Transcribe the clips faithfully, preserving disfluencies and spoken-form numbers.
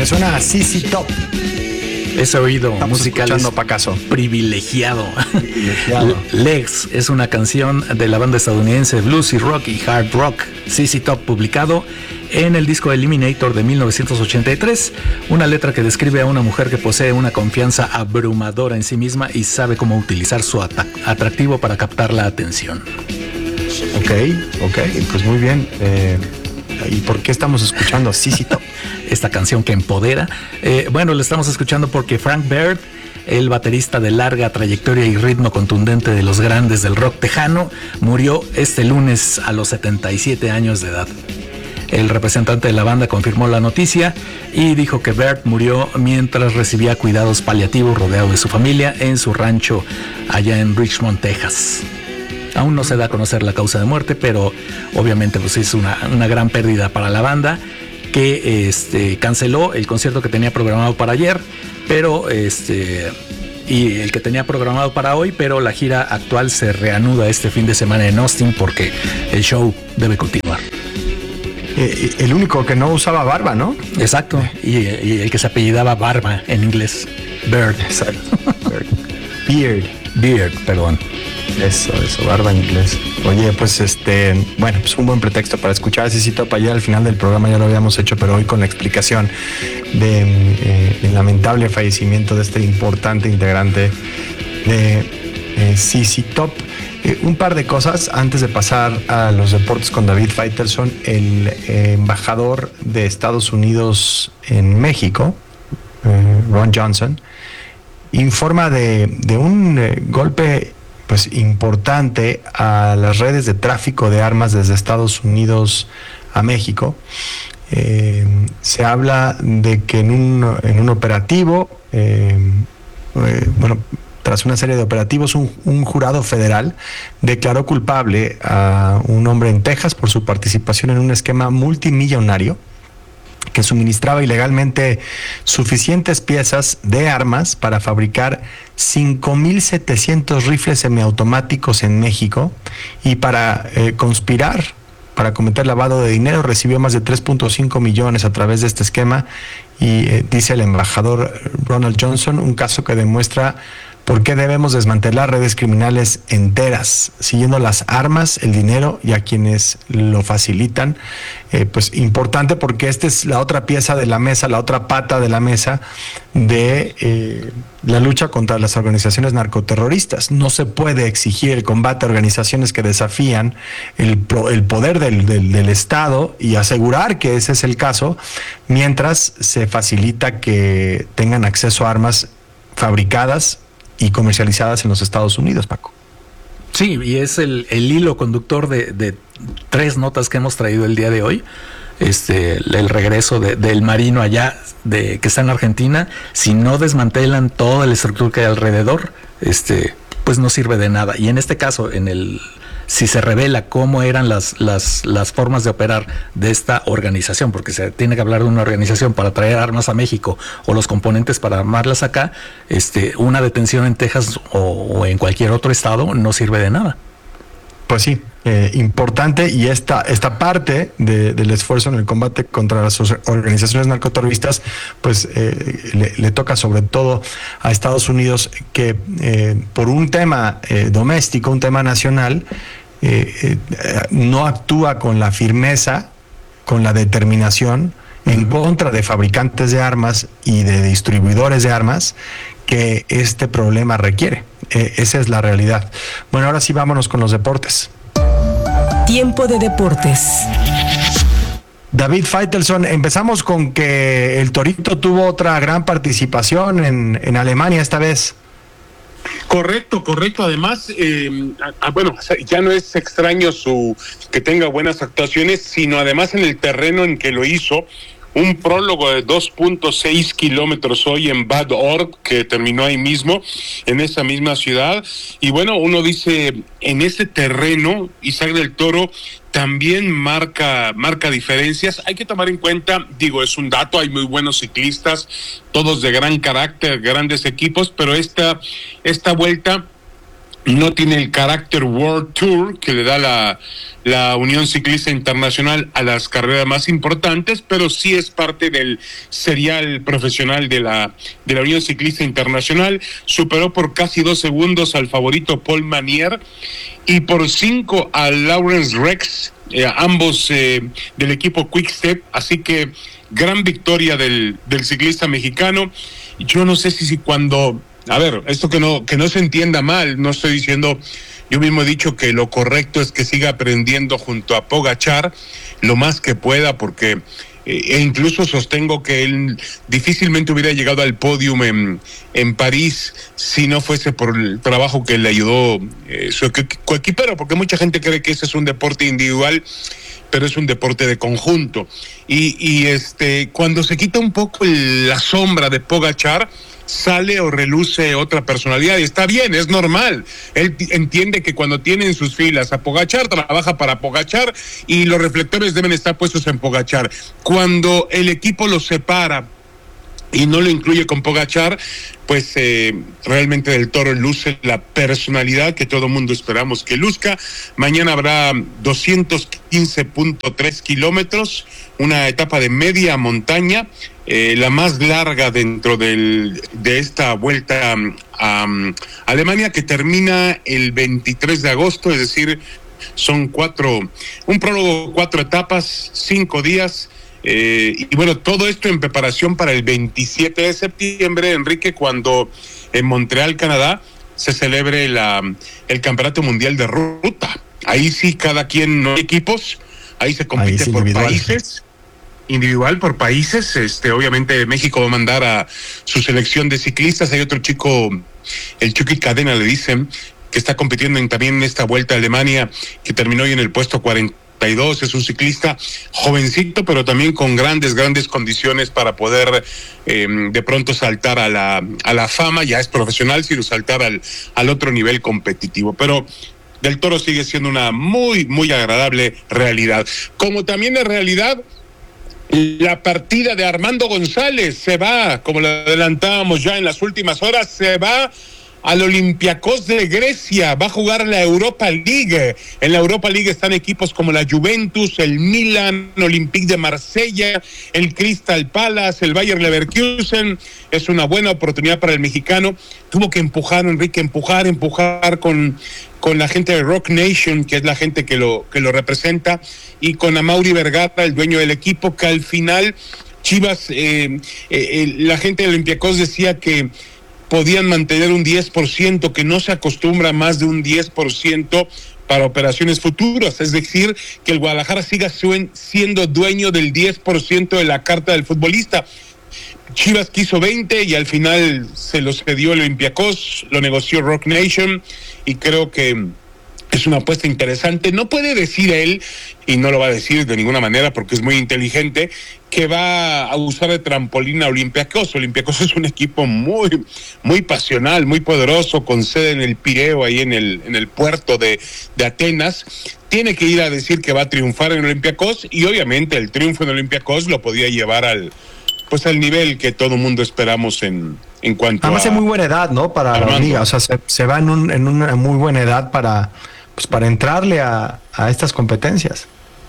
Me suena a C C Top. Ese oído Estamos musical es Pacaso. privilegiado. privilegiado. Legs es una canción de la banda estadounidense Bluesy Rock y Hard Rock, C C Top, publicado en el disco Eliminator de mil novecientos ochenta y tres, una letra que describe a una mujer que posee una confianza abrumadora en sí misma y sabe cómo utilizar su atractivo para captar la atención. Ok, ok, pues muy bien. Eh, ¿Y por qué estamos escuchando C C Top? Esta canción que empodera. Eh, bueno, la estamos escuchando porque Frank Baird, el baterista de larga trayectoria y ritmo contundente de los grandes del rock tejano, murió este lunes a los setenta y siete años de edad. El representante de la banda confirmó la noticia y dijo que Baird murió mientras recibía cuidados paliativos rodeado de su familia en su rancho allá en Richmond, Texas. Aún no se da a conocer la causa de muerte, pero obviamente pues es una, una gran pérdida para la banda, que este, canceló el concierto que tenía programado para ayer, pero este y el que tenía programado para hoy, pero la gira actual se reanuda este fin de semana en Austin porque el show debe continuar. Eh, el único que no usaba barba, ¿no? Exacto, y, y el que se apellidaba Barba en inglés, Beard. Exacto. Beard. Beard, perdón. Eso, eso, barba en inglés. Oye, pues este, bueno, pues un buen pretexto para escuchar a C C Top. Ayer al final del programa ya lo habíamos hecho, pero hoy con la explicación de eh, el lamentable fallecimiento de este importante integrante de eh, C C Top. Eh, un par de cosas antes de pasar a los deportes con David Faitelson. El eh, embajador de Estados Unidos en México, eh, Ron Johnson, informa de, de un eh, golpe pues importante a las redes de tráfico de armas desde Estados Unidos a México. Eh, se habla de que en un, en un operativo, eh, eh, bueno, tras una serie de operativos, un, un jurado federal declaró culpable a un hombre en Texas por su participación en un esquema multimillonario que suministraba ilegalmente suficientes piezas de armas para fabricar cinco mil setecientos rifles semiautomáticos en México, y para eh, conspirar para cometer lavado de dinero recibió más de tres punto cinco millones a través de este esquema. Y eh, dice el embajador Ronald Johnson, un caso que demuestra por qué debemos desmantelar redes criminales enteras, siguiendo las armas, el dinero y a quienes lo facilitan. Eh, pues importante, porque esta es la otra pieza de la mesa, la otra pata de la mesa de eh, la lucha contra las organizaciones narcoterroristas. No se puede exigir el combate a organizaciones que desafían el, el poder del, del, del Estado y asegurar que ese es el caso, mientras se facilita que tengan acceso a armas fabricadas y comercializadas en los Estados Unidos, Paco. Sí, y es el, el hilo conductor de, de tres notas que hemos traído el día de hoy. Este, el regreso de, del marino allá, de que está en Argentina. Si no desmantelan toda la estructura que hay alrededor, este, pues no sirve de nada. Y en este caso, en el si se revela cómo eran las, las, las formas de operar de esta organización, porque se tiene que hablar de una organización para traer armas a México o los componentes para armarlas acá, este, una detención en Texas o, o en cualquier otro estado no sirve de nada. Pues sí, eh, importante, y esta, esta parte de, del esfuerzo en el combate contra las organizaciones narcoterroristas, pues eh, le, le toca sobre todo a Estados Unidos, que eh, por un tema eh, doméstico, un tema nacional, eh, eh, no actúa con la firmeza, con la determinación en contra de fabricantes de armas y de distribuidores de armas que este problema requiere. Eh, esa es la realidad. Bueno, ahora sí, vámonos con los deportes. Tiempo de deportes. David Faitelson, empezamos con que el Torito tuvo otra gran participación en, en Alemania esta vez. Correcto, correcto. Además, eh, a, bueno, ya no es extraño su que tenga buenas actuaciones, sino además en el terreno en que lo hizo. Un prólogo de dos punto seis kilómetros hoy en Bad Orb, que terminó ahí mismo, en esa misma ciudad. Y bueno, uno dice, en ese terreno, Isaac del Toro también marca, marca diferencias. Hay que tomar en cuenta, digo, es un dato, hay muy buenos ciclistas, todos de gran carácter, grandes equipos, pero esta, esta vuelta no tiene el carácter World Tour que le da la, la Unión Ciclista Internacional a las carreras más importantes, pero sí es parte del serial profesional de la, de la Unión Ciclista Internacional. Superó por casi dos segundos al favorito Paul Manier y por cinco al Lawrence Rex, eh, ambos eh, del equipo Quick Step, así que gran victoria del, del ciclista mexicano. Yo no sé si, si cuando... A ver, esto que no que no se entienda mal, no estoy diciendo, yo mismo he dicho que lo correcto es que siga aprendiendo junto a Pogačar lo más que pueda, porque eh, e incluso sostengo que él difícilmente hubiera llegado al podium en, en París si no fuese por el trabajo que le ayudó eh, su coequipero, porque mucha gente cree que ese es un deporte individual, pero es un deporte de conjunto. Y, y este cuando se quita un poco el, la sombra de Pogačar, sale o reluce otra personalidad, y está bien, es normal. Él entiende que cuando tiene en sus filas a Pogačar, trabaja para Pogačar y los reflectores deben estar puestos en Pogačar. Cuando el equipo lo separa y no lo incluye con Pogačar, pues eh, realmente Del Toro luce la personalidad que todo mundo esperamos que luzca. Mañana habrá doscientos quince punto tres kilómetros, una etapa de media montaña, eh, la más larga dentro del, de esta vuelta a um, Alemania, que termina el veintitrés de agosto, es decir, son cuatro, un prólogo, cuatro etapas, cinco días. Eh, y bueno, todo esto en preparación para el veintisiete de septiembre, Enrique, cuando en Montreal, Canadá, se celebre la, el Campeonato Mundial de Ruta. Ahí sí, cada quien, no hay equipos, ahí se compite ahí por países, individual por países. Este, obviamente México va a mandar a su selección de ciclistas. Hay otro chico, el Chucky Cadena le dicen, que está compitiendo en, también en esta Vuelta a Alemania, que terminó hoy en el puesto cuarenta y dos, es un ciclista jovencito, pero también con grandes, grandes condiciones para poder eh, de pronto saltar a la, a la fama. Ya es profesional, sino saltar al, al otro nivel competitivo. Pero Del Toro sigue siendo una muy, muy agradable realidad. Como también es realidad la partida de Armando González. Se va, como lo adelantábamos ya en las últimas horas, se va al Olympiacos de Grecia, va a jugar la Europa League. En la Europa League están equipos como la Juventus, el Milan, Olympique de Marsella, el Crystal Palace, el Bayer Leverkusen. Es una buena oportunidad para el mexicano. Tuvo que empujar, Enrique, empujar, empujar con, con la gente de Rock Nation, que es la gente que lo, que lo representa, y con Amaury Vergara, el dueño del equipo, que al final Chivas, eh, eh, eh, la gente de Olympiacos decía que podían mantener un diez por ciento, que no se acostumbra más de un diez por ciento para operaciones futuras, es decir, que el Guadalajara siga siendo dueño del diez por ciento de la carta del futbolista. Chivas quiso veinte y al final se lo cedió el Olympiacos, lo negoció Rock Nation, y creo que es una apuesta interesante. No puede decir él, y no lo va a decir de ninguna manera porque es muy inteligente, que va a usar de trampolín a Olympiacos. Olympiacos es un equipo muy, muy pasional, muy poderoso, con sede en el Pireo, ahí en el, en el puerto de, de Atenas. Tiene que ir a decir que va a triunfar en Olympiacos, y obviamente el triunfo en Olympiacos lo podía llevar al, pues al nivel que todo mundo esperamos en, en cuanto Además a... Además es muy buena edad, ¿no? Para Armando. La liga, o sea, se, se va en, un, en una muy buena edad para, pues para entrarle a, a estas competencias.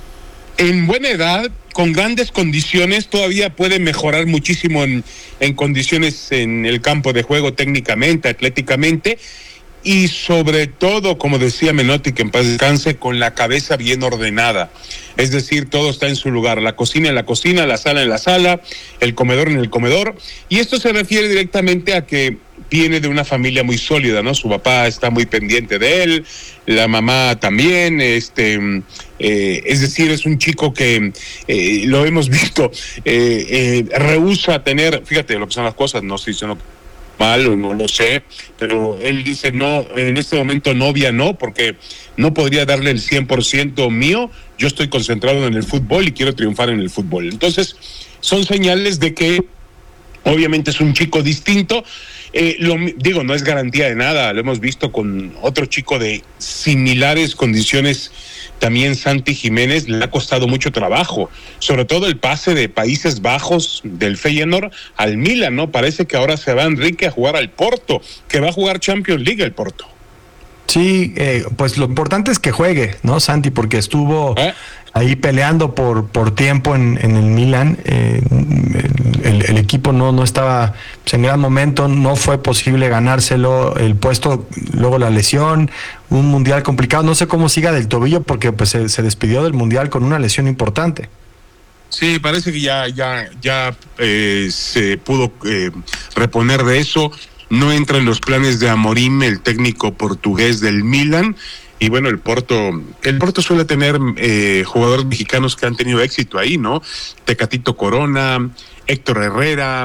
En buena edad, con grandes condiciones, todavía puede mejorar muchísimo en, en condiciones en el campo de juego, técnicamente, atléticamente, y sobre todo, como decía Menotti, que en paz descanse, con la cabeza bien ordenada. Es decir, todo está en su lugar, la cocina en la cocina, la sala en la sala, el comedor en el comedor, y esto se refiere directamente a que viene de una familia muy sólida, ¿no? Su papá está muy pendiente de él, la mamá también, este, eh, es decir, es un chico que eh, lo hemos visto, eh, eh, rehúsa tener, fíjate lo que son las cosas, no estoy diciendo mal o no lo sé, pero él dice no, en este momento novia no, porque no podría darle el cien por ciento mío, yo estoy concentrado en el fútbol y quiero triunfar en el fútbol. Entonces, son señales de que obviamente es un chico distinto. Eh, lo digo, no es garantía de nada, lo hemos visto con otro chico de similares condiciones, también Santi Jiménez, le ha costado mucho trabajo, sobre todo el pase de Países Bajos del Feyenoord al Milan, ¿no? Parece que ahora se va Enrique a jugar al Porto, que va a jugar Champions League el Porto. Sí, eh, pues lo importante es que juegue, ¿no, Santi? Porque estuvo ¿Eh? ahí peleando por, por tiempo en, en el Milan. Eh, el, el equipo no, no estaba pues, en gran momento, no fue posible ganárselo el puesto, luego la lesión, un mundial complicado. No sé cómo siga del tobillo porque pues se, se despidió del mundial con una lesión importante. Sí, parece que ya, ya, ya eh, se pudo eh, reponer de eso. No entra en los planes de Amorim, el técnico portugués del Milan. Y bueno, el Porto, el Porto suele tener eh, jugadores mexicanos que han tenido éxito ahí, ¿no? Tecatito Corona, Héctor Herrera,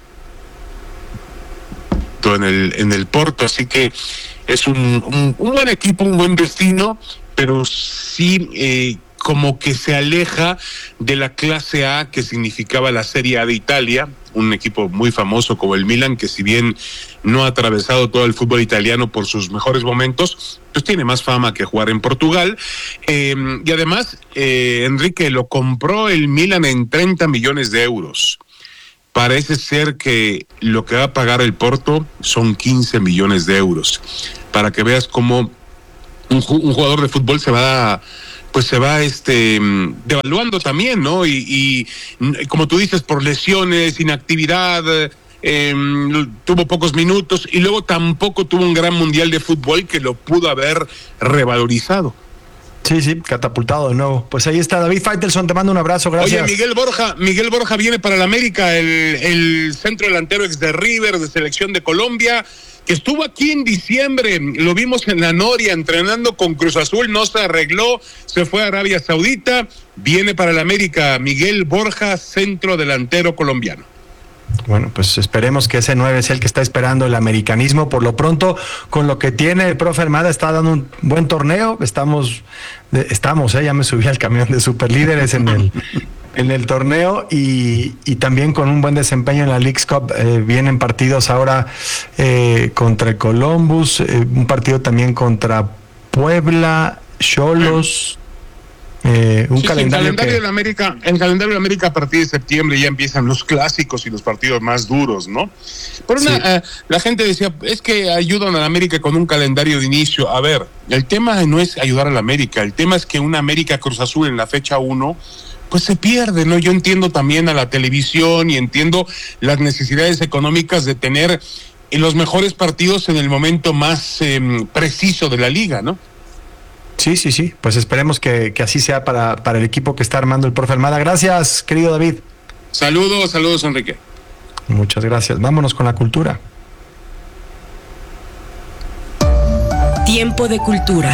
todo en el, en el Porto. Así que es un, un, un buen equipo, un buen destino, pero sí eh, como que se aleja de la clase A que significaba la Serie A de Italia, un equipo muy famoso como el Milan, que si bien no ha atravesado todo el fútbol italiano por sus mejores momentos, pues tiene más fama que jugar en Portugal. Eh, y además, eh, Enrique, lo compró el Milan en treinta millones de euros. Parece ser que lo que va a pagar el Porto son quince millones de euros. Para que veas cómo un, un jugador de fútbol se va a... pues se va este devaluando también, ¿no? Y, y como tú dices, por lesiones, inactividad, eh, tuvo pocos minutos y luego tampoco tuvo un gran mundial de fútbol que lo pudo haber revalorizado. Sí, sí, catapultado de nuevo. Pues ahí está David Faitelson, te mando un abrazo, gracias. Oye, Miguel Borja, Miguel Borja viene para el América, el, el centro delantero ex de River, de selección de Colombia, que estuvo aquí en diciembre, lo vimos en la Noria entrenando con Cruz Azul, no se arregló, se fue a Arabia Saudita, viene para el América, Miguel Borja, centro delantero colombiano. Bueno, pues esperemos que ese nueve sea el que está esperando el americanismo. Por lo pronto, con lo que tiene el profe Almada, está dando un buen torneo. Estamos, estamos, eh, ya me subí al camión de superlíderes en el, en el torneo y, y también con un buen desempeño en la Leagues Cup. Eh, vienen partidos ahora eh, contra el Columbus, eh, un partido también contra Puebla, Xolos. Eh, un sí, calendario, sí, el calendario que... de la América, el calendario de la América a partir de septiembre ya empiezan los clásicos y los partidos más duros, ¿no? Pero una, sí. eh, la gente decía, es que ayudan a la América con un calendario de inicio. A ver, el tema no es ayudar a la América, el tema es que una América Cruz Azul en la fecha uno, pues se pierde, ¿no? Yo entiendo también a la televisión y entiendo las necesidades económicas de tener los mejores partidos en el momento más eh, preciso de la liga, ¿no? Sí, sí, sí, pues esperemos que, que así sea para, para el equipo que está armando el profe Almada. Gracias, querido David. Saludos, saludos, Enrique. Muchas gracias. Vámonos con la cultura. Tiempo de cultura.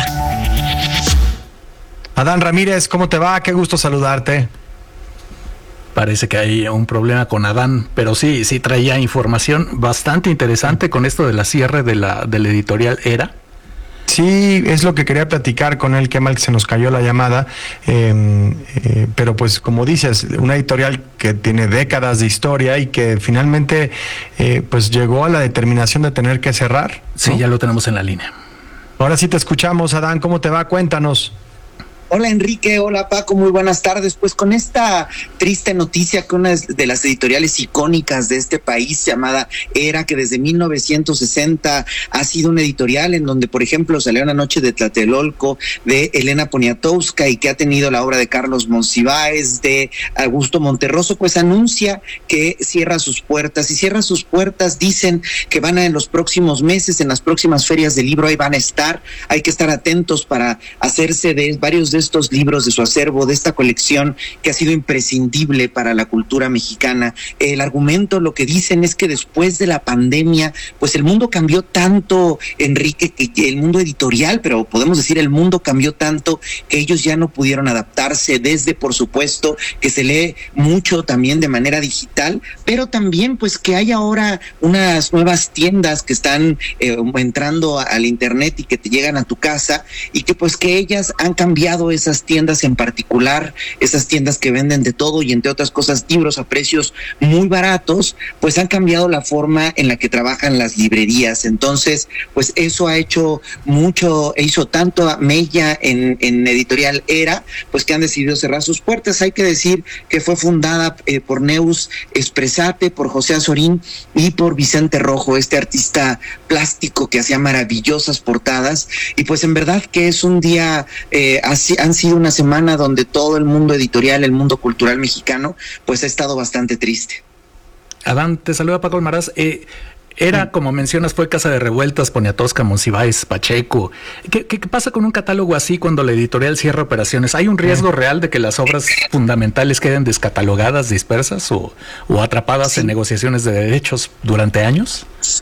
Adán Ramírez, ¿cómo te va? Qué gusto saludarte. Parece que hay un problema con Adán, pero sí, sí traía información bastante interesante con esto de la cierre de la, de la editorial Era. Sí, es lo que quería platicar con él, qué mal que se nos cayó la llamada, eh, eh, pero pues como dices, una editorial que tiene décadas de historia y que finalmente eh, pues llegó a la determinación de tener que cerrar, ¿no? Sí, ya lo tenemos en la línea. Ahora sí te escuchamos, Adán, ¿cómo te va? Cuéntanos. Hola Enrique, hola Paco, muy buenas tardes. Pues con esta triste noticia que una de las editoriales icónicas de este país llamada Era, que desde mil novecientos sesenta ha sido una editorial en donde, por ejemplo, salió Una noche de Tlatelolco de Elena Poniatowska y que ha tenido la obra de Carlos Monsiváis, de Augusto Monterroso, pues anuncia que cierra sus puertas y cierra sus puertas. Dicen que van a en los próximos meses, en las próximas ferias del libro, ahí van a estar. Hay que estar atentos para hacerse de varios de estos libros de su acervo, de esta colección que ha sido imprescindible para la cultura mexicana. El argumento, lo que dicen es que después de la pandemia, pues el mundo cambió tanto, Enrique, que el mundo editorial, pero podemos decir el mundo cambió tanto que ellos ya no pudieron adaptarse, desde, por supuesto, que se lee mucho también de manera digital, pero también pues que hay ahora unas nuevas tiendas que están eh, entrando al internet y que te llegan a tu casa y que pues que ellas han cambiado cambiado esas tiendas en particular, esas tiendas que venden de todo y entre otras cosas libros a precios muy baratos, pues han cambiado la forma en la que trabajan las librerías. Entonces, pues eso ha hecho mucho, hizo tanto a mella en, en Editorial Era, pues que han decidido cerrar sus puertas. Hay que decir que fue fundada eh, por Neus Espresate, por José Azorín y por Vicente Rojo, este artista plástico que hacía maravillosas portadas. Y pues en verdad que es un día, eh, así, han sido una semana donde todo el mundo editorial, el mundo cultural mexicano, pues ha estado bastante triste. Adán, te saluda Paco Almaraz. Eh, Era, como mencionas, fue Casa de Revueltas, Poniatowska, Monsiváis, Pacheco. ¿Qué, ¿Qué pasa con un catálogo así cuando la editorial cierra operaciones? ¿Hay un riesgo real de que las obras fundamentales queden descatalogadas, dispersas o, o atrapadas sí. en negociaciones de derechos durante años?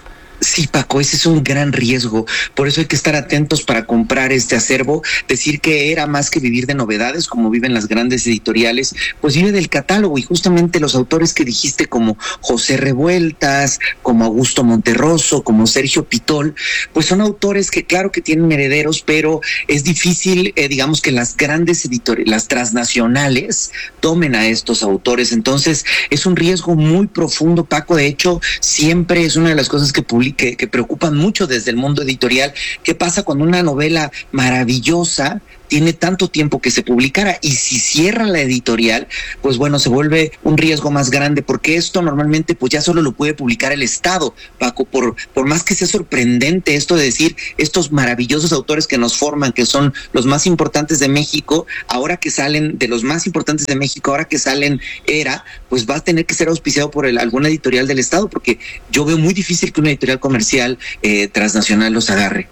Sí, Paco, ese es un gran riesgo. Por eso hay que estar atentos para comprar este acervo. Decir que Era, más que vivir de novedades, como viven las grandes editoriales, pues vive del catálogo. Y justamente los autores que dijiste, como José Revueltas, como Augusto Monterroso, como Sergio Pitol, pues son autores que claro que tienen herederos, pero es difícil, eh, digamos, que las grandes editoriales, las transnacionales, tomen a estos autores. Entonces es un riesgo muy profundo, Paco. De hecho, siempre es una de las cosas que publica Que, que preocupan mucho desde el mundo editorial. ¿Qué pasa cuando una novela maravillosa tiene tanto tiempo que se publicara? Y si cierra la editorial, pues bueno, se vuelve un riesgo más grande, porque esto normalmente pues ya solo lo puede publicar el Estado, Paco. Por, por más que sea sorprendente esto de decir, estos maravillosos autores que nos forman, que son los más importantes de México, ahora que salen de los más importantes de México, ahora que salen Era, pues va a tener que ser auspiciado por el, alguna editorial del Estado, porque yo veo muy difícil que una editorial comercial eh, transnacional los agarre.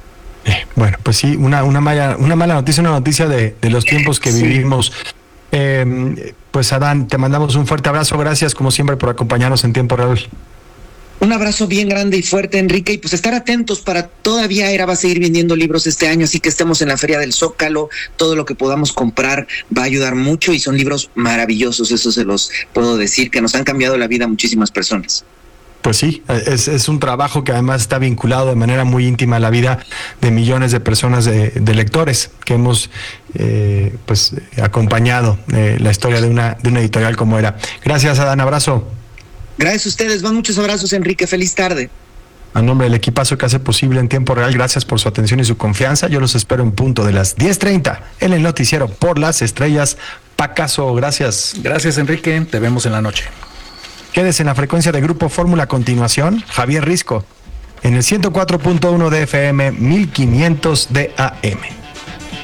Eh, bueno, pues sí, una, una, mala, una mala noticia, una noticia de, de los tiempos que sí. vivimos. Eh, pues Adán, te mandamos un fuerte abrazo, gracias como siempre por acompañarnos en tiempo real. Un abrazo bien grande y fuerte, Enrique, y pues estar atentos para todavía Era va a seguir vendiendo libros este año, así que estemos en la Feria del Zócalo, todo lo que podamos comprar va a ayudar mucho y son libros maravillosos, eso se los puedo decir, que nos han cambiado la vida a muchísimas personas. Pues sí, es, es un trabajo que además está vinculado de manera muy íntima a la vida de millones de personas, de, de lectores, que hemos eh, pues acompañado eh, la historia de una, de una editorial como Era. Gracias, Adán, abrazo. Gracias a ustedes, van muchos abrazos, Enrique, feliz tarde. A nombre del equipazo que hace posible en tiempo real, gracias por su atención y su confianza. Yo los espero en punto de las diez treinta en el noticiero Por las Estrellas. Pacaso, gracias. Gracias, Enrique, te vemos en la noche. Quédese en la frecuencia de Grupo Fórmula. A continuación, Javier Risco, en el ciento cuatro punto uno de F M, mil quinientos de A M.